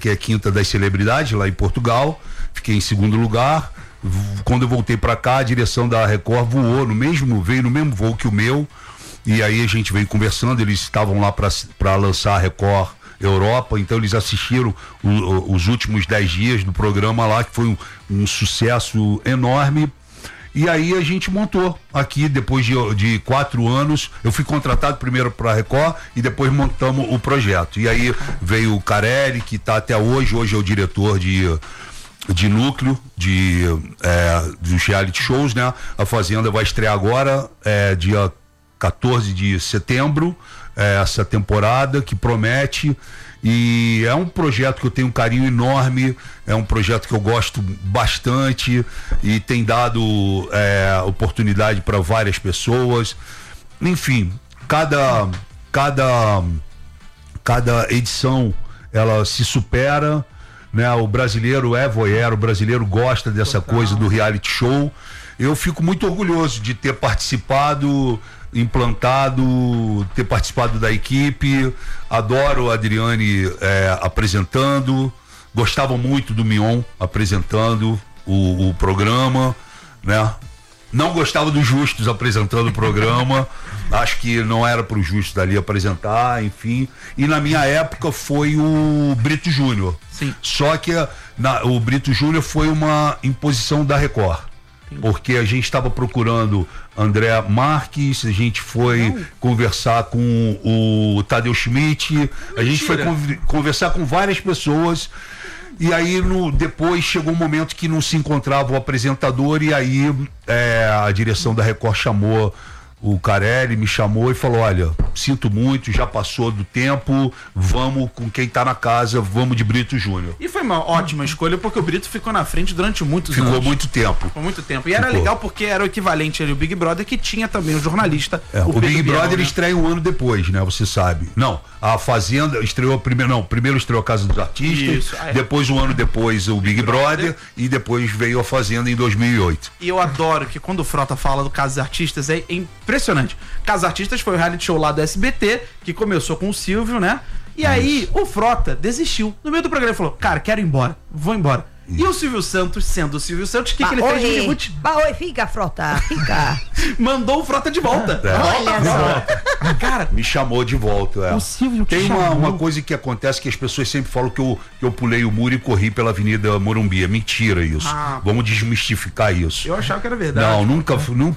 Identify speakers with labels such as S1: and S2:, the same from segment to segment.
S1: que é Quinta das Celebridades, lá em Portugal. Fiquei em segundo lugar. Quando eu voltei para cá, a direção da Record veio no mesmo voo que o meu. E aí a gente veio conversando, eles estavam lá para lançar a Record Europa, então eles assistiram os últimos 10 dias do programa lá, que foi um sucesso enorme. E aí a gente montou aqui, depois de 4 anos, eu fui contratado primeiro para a Record e depois montamos o projeto. E aí veio o Carelli, que está até hoje é o diretor de núcleo dos reality shows, né? A Fazenda vai estrear agora, dia 14 de setembro, essa temporada que promete, e é um projeto que eu tenho um carinho enorme, é um projeto que eu gosto bastante e tem dado oportunidade para várias pessoas. Enfim, cada edição ela se supera, né? O brasileiro é voyeur, o brasileiro gosta dessa coisa do reality show. Eu fico muito orgulhoso de ter participado, ter participado da equipe. Adoro a Adriane apresentando, gostava muito do Mion apresentando o programa, né? Não gostava do Justus apresentando o programa, acho que não era para o Justus ali apresentar, enfim. E na minha época foi o Brito Júnior.
S2: Sim.
S1: Só que o Brito Júnior foi uma imposição da Record. Porque a gente estava procurando André Marques, a gente foi conversar com o Tadeu Schmidt, a gente foi conversar com várias pessoas, e aí depois chegou um momento que não se encontrava o apresentador, e aí a direção da Record chamou o Carelli, me chamou e falou: olha, sinto muito, já passou do tempo, vamos com quem tá na casa, vamos de Brito Júnior.
S2: E foi uma ótima escolha, porque o Brito ficou na frente durante muitos anos.
S1: Ficou muito tempo.
S2: Ficou muito tempo. E era legal porque era o equivalente ali, o Big Brother, que tinha também o jornalista.
S1: O Big Brother ele estreia um ano depois, né? Você sabe. Não, a Fazenda estreou primeiro estreou a Casa dos Artistas,
S2: isso,
S1: depois um ano depois o Big Brother e depois veio a Fazenda em 2008.
S2: E eu adoro que quando o Frota fala do Casa dos Artistas é impressionante. Casa dos Artistas foi o reality show lá do SBT, que começou com o Silvio, né? E aí o Frota desistiu. No meio do programa ele falou: cara, quero ir embora, vou embora. E o Silvio Santos, sendo o Silvio Santos, o que ele fez no debut?
S3: Oi, fica, Frota, fica.
S2: Mandou o Frota de volta.
S3: Olha só.
S2: Cara,
S1: me chamou de volta.
S2: O Silvio
S1: tem uma coisa que acontece que as pessoas sempre falam que eu pulei o muro e corri pela Avenida Morumbi. É mentira isso. Vamos desmistificar isso.
S2: Eu achava que era verdade.
S1: Não, nunca.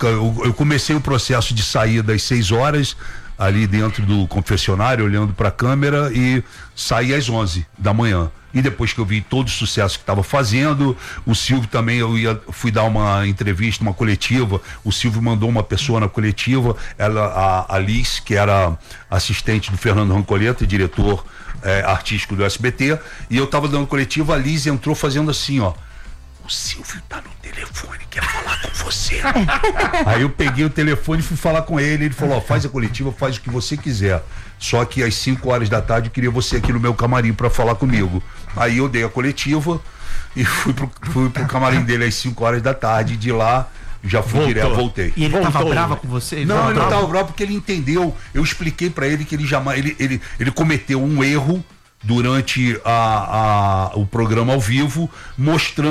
S1: Eu comecei o processo de sair das 6 horas ali dentro do confessionário, olhando para a câmera, e saí às 11 da manhã. E depois que eu vi todo o sucesso que estava fazendo, o Silvio também, fui dar uma entrevista, uma coletiva, o Silvio mandou uma pessoa na coletiva, a Liz, que era assistente do Fernando Rancoleta, diretor artístico do SBT, e eu estava dando coletiva, a Liz entrou fazendo assim, ó: o Silvio tá no telefone, quer falar com você. Aí eu peguei o telefone e fui falar com ele falou: ó, faz a coletiva, faz o que você quiser, só que às 5 horas da tarde eu queria você aqui no meu camarim para falar comigo. Aí eu dei a coletiva e fui pro camarim dele às 5 horas da tarde, e de lá já fui direto, voltei.
S2: E ele tava bravo com você?
S1: Ele não tava bravo porque ele entendeu, eu expliquei para ele que ele cometeu um erro durante o programa ao vivo, mostrando